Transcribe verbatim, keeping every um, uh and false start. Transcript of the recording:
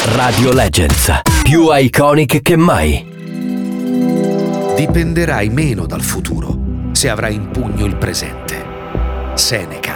Radio Legends, più iconic che mai. Dipenderai meno dal futuro se avrai in pugno il presente. Seneca.